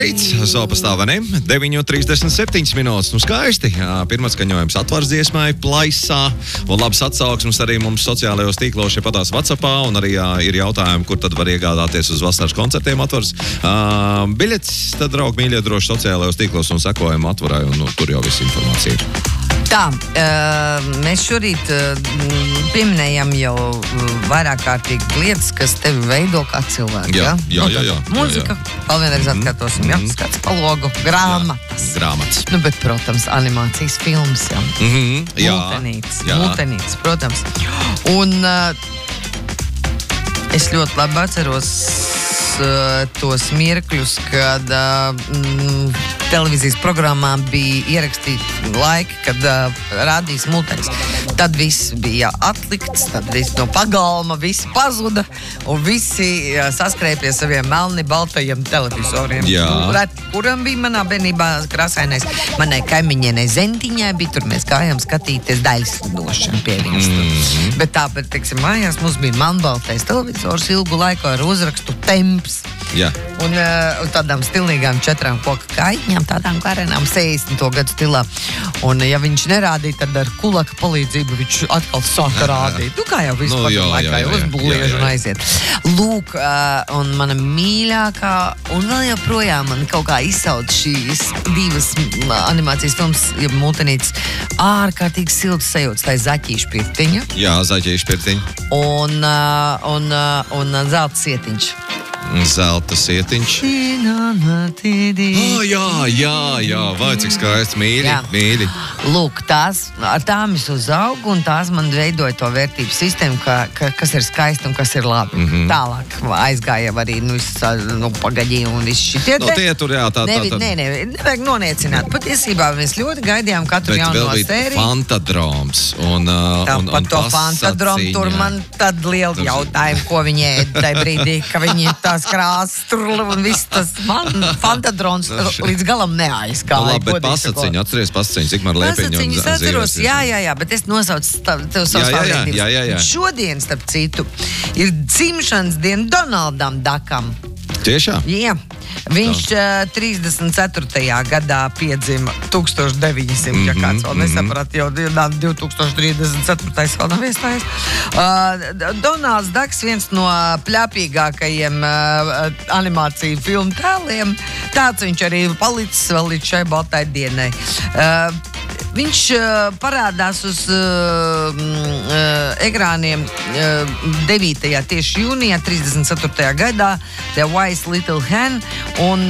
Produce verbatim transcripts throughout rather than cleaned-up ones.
Zopastāvanī, deviņi trīsdesmit septiņas minūtes, nu skaisti. Pirmais skaņojums atvars dziesmai, plaisā, un labas atsauksmes arī mums sociālajos tīklos šie padās WhatsAppā, un arī jā, ir jautājumi, kur tad var iegādāties uz vasaras koncertiem atvars. Uh, biļetes, tad, draugi, mīļie, droši sociālajos tīklos un sekojam atvarai, un nu, tur jau viss informācija ir. Tā, uh, mēs šorīt uh, pieminējam jau vairāk kārtīgi lietas, kas tevi veido kā cilvēku. Jā, jā, jā. jā, jā Mūzika, vēl vienreiz atkārtosim, jā, skats pa logu, grāmatas. Jā, grāmatas. Nu, bet, protams, animācijas filmas, jā. Mm-hmm, jā. Multenītes, multenītes, protams. Un uh, es ļoti labi atceros uh, tos mirkļus, kad uh, mm, televīzijas programmā bija ierakstīti laiki, kad uh, rādīs multenis. Tad viss bija atlikts, tad viss no pagalma, visi pazuda, un visi uh, saskrēja pie saviem melni baltajiem televizoriem. Jā. Reti, kuram bija manā bērnībā krāsainais. Manai kaimiņienei Zentiņai bija, tur mēs gājām skatīties daļas lidošanu pie viņas. Mm-hmm. Bet tā, bet, teiksim, mājās mums bija melnbaltais televizors ilgu laiku ar uzrakstu Temps. Jā. Un, uh, un tādām stilīgām četrām koka kaiņām, tādām karenām sešdesmito gadu stilā. Un ja viņš nerādīja, tad ar kulaka palīdzību viņš atkal sāka rādīt. Nu, kā jau vispār no, jā, laikā, jā, jā, uzbuliež un aiziet. Lūk, uh, un mana mīļākā, un vēl joprojām man kaut kā izsauc šīs divas animācijas filmas, ja multenītes, ārkārtīgi siltas sajūtas. Tā ir Zaķīša pirtiņa. Jā, Zaķīša pirtiņa. Un, uh, un, uh, un uh, Zelta sietiņš. Zelta sietiņš. Oh, jā, jā, jā, vai cik skaisti, mīļi, jā. mīļi. Lūk, tās, ar tām es uzaugu, un tās man veidoja to vērtību sistēmu, ka, ka, kas ir skaisti un kas ir labi. Mm-hmm. Tālāk aizgāja arī, nu, nu pagaļī un viss šitie. No tie tur, jā, tā, tā, tā. Nē, nē, nevajag noniecināt. Patiesībā mēs ļoti gaidījām katru Bet jauno sēriju. Bet vēl bija Fantadroms. Un, tā, un, par un to Fantadromu tur man tad liela jautājuma, ko viņi ēd tajā brīdī, ka viņi tās krāsas tur un viss tas man Fantadrons līdz galam neaizgāja. Nu, labi, bet pasaciņu, atceries pasaciņu, cik man Liepiņu un Pasaciņus atceros, jā, jā, jā, bet es nosaucu tev savus favorītības. Šodien, starp citu, ir dzimšanas diena Donaldam Dakam. Tiešām? Jā. Viņš uh, trīsdesmit ceturtajā gadā piedzima tūkstoš deviņsimt, mm-hmm, ja kāds vēl nesaprat, jau divi tūkstoši trīsdesmit ceturtais vēl nav iestājies. Uh, Donalds Daks, viens no pļāpīgākajiem uh, animāciju filmu tēliem, tāds viņš arī palicis vēl līdz šai baltai dienai. Uh, Viņš uh, parādās uz uh, uh, ekrāniem uh, devītajā tieši jūnijā, trīsdesmit ceturtajā gadā, The Wise Little Hen, un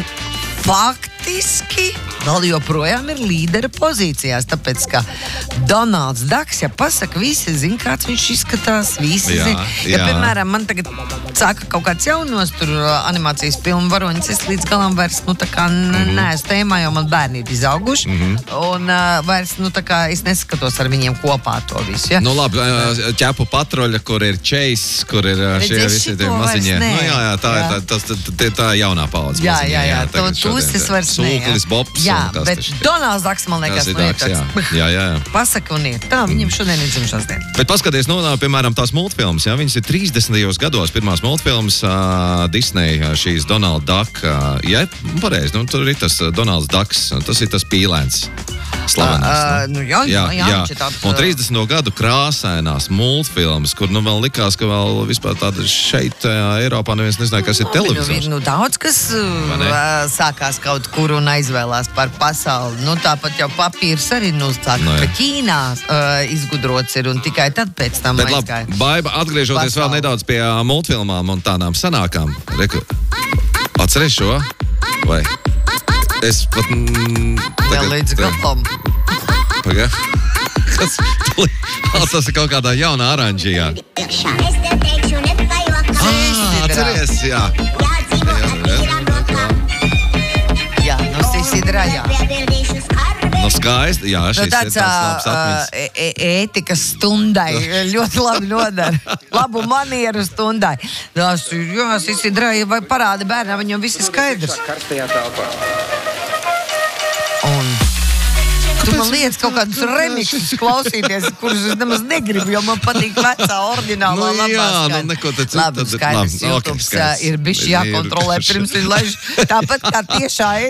faktiski vēl joprojām ir līdera pozīcijās, tāpēc, ka Donalds Daks, ja pasaka, visi zina, kāds viņš izskatās, visi jā, zina. Ja, jā. piemēram, man tagad sāka kaut kāds jaunos tur animācijas filmu varoņas, es līdz galam vairs, nu, tā kā mm-hmm. neesmu tēmā, jo man bērni ir izauguši, mm-hmm. un uh, vairs, nu, tā kā es neskatos ar viņiem kopā to visu, ja? Nu, labi, ķepu patroļa, kur ir Chase, kur ir šie visi tie maziņie. Nu, jā, jā, tā jā. ir tā, tā, tā, tā jaunā paudze. Jā, maziņie, jā, jā, to tūstis vairs ne. Sūklis, Bobs. Jā, bet Donalds Daks, man liekas, nu ir tāds. Jā, jā, jā. Pasaka un iet. Tā, viņam šodien ir dzimšanas diena. Bet paskaties, nu, piemēram, tās multfilmas, jā, viņas ir trīsdesmitajos gados, pirmās multfilmas uh, Disney, šīs Donald Duck. Uh, jā, pareizi, nu, tur ir tas Donalds Ducks, tas ir tas pīlēns. Slavenās, uh, nu, jā, jā, jā, jā. Tāds, un trīsdesmito gadu krāsainās multfilmas, kur nu vēl likās, ka vēl vispār tāda šeit Eiropā neviens nezināja, kas ir nu, televizors. Nu, daudz, kas uh, sākās kaut kur un aizvēlās par pasauli. Nu, tāpat jau papīrs arī nu, sāka, no, ka Ķīnā uh, izgudrots ir un tikai tad pēc tam Bet, aizgāja. Labi, Baiba, atgriežoties pasauli. Vēl nedaudz pie uh, multfilmām un tādām sanākām. Reku, atceries šo? Vai? Es pat... Mm, tagad, Vēl līdz galam. Pagā. Tas, tas ir kaut kādā jaunā oranžijā. Ah, atceries, jā. Jā, no Sisidrā, jā. No skaisti, jā, šis tāds, ir tāds labs atmiņas. E ētikas stundai ļoti labi nodara. Labu manieru stundai. Tas ir, jā, Sisidrā, vai parāda bērnam, viņam viss ir skaidrs. Un Tu man liekas kaut kādus remixus klausīties, kurus es nemaz negribu, jo man patīk vecā oriģinālā Nu, labā jā, skaņa. nu, neko te citu, Labi, tad- skaidrs, labi, ok, YouTube skaidrs. ir bišķi Ir- jākontrolē pirms viņi laiž tāpat kā tiešā